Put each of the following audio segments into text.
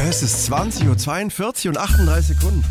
Es ist 20.42 Uhr und 38 Sekunden.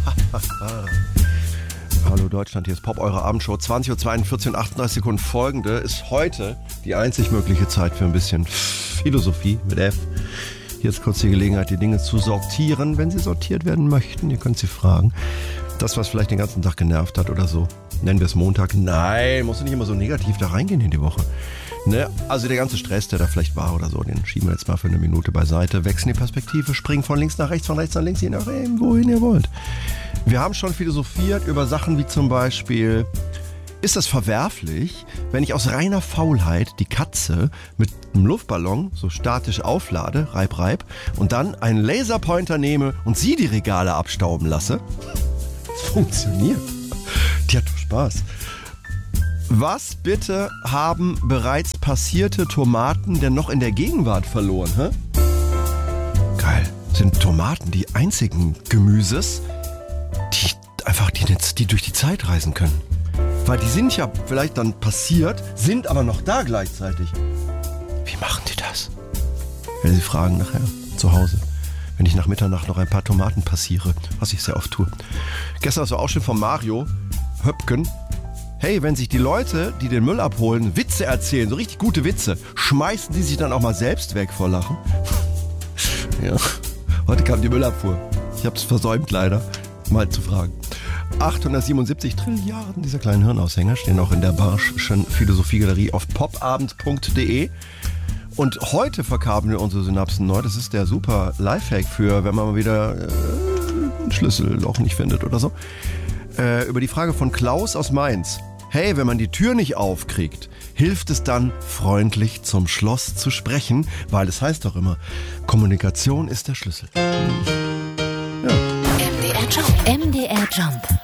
Hallo Deutschland, hier ist Pop, eure Abendshow. 20.42 Uhr und 38 Sekunden. Folgende ist heute die einzig mögliche Zeit für ein bisschen Philosophie mit F. Hier ist kurz die Gelegenheit, die Dinge zu sortieren, wenn sie sortiert werden möchten. Ihr könnt sie fragen. Das, was vielleicht den ganzen Tag genervt hat oder so. Nennen wir es Montag. Nein, musst du nicht immer so negativ da reingehen in die Woche. Ne? Also der ganze Stress, der da vielleicht war oder so, den schieben wir jetzt mal für eine Minute beiseite. Wechseln die Perspektive, springen von links nach rechts, von rechts nach links, je nachdem, wohin ihr wollt. Wir haben schon philosophiert über Sachen wie zum Beispiel: Ist das verwerflich, wenn ich aus reiner Faulheit die Katze mit einem Luftballon so statisch auflade, reib, und dann einen Laserpointer nehme und sie die Regale abstauben lasse? Das funktioniert. Die hat doch Spaß. Was bitte haben bereits passierte Tomaten denn noch in der Gegenwart verloren? Hä? Geil. Sind Tomaten die einzigen Gemüses, die durch die Zeit reisen können? Weil die sind ja vielleicht dann passiert, sind aber noch da gleichzeitig. Wie machen die das? Ich werde Sie fragen nachher zu Hause, wenn ich nach Mitternacht noch ein paar Tomaten passiere, was ich sehr oft tue. Gestern war auch schon von Mario Höpken. Hey, wenn sich die Leute, die den Müll abholen, Witze erzählen, so richtig gute Witze, schmeißen die sich dann auch mal selbst weg vor Lachen? Ja, heute kam die Müllabfuhr. Ich habe es versäumt leider, mal zu fragen. 877 Trilliarden dieser kleinen Hirnaushänger stehen auch in der Barsch'schen Philosophiegalerie auf popabend.de. Und heute verkabeln wir unsere Synapsen neu. Das ist der super Lifehack für, wenn man mal wieder ein Schlüsselloch nicht findet oder so. Über die Frage von Klaus aus Mainz. Hey, wenn man die Tür nicht aufkriegt, hilft es dann, freundlich zum Schloss zu sprechen? Weil es heißt doch immer, Kommunikation ist der Schlüssel. Ja. MDR Jump.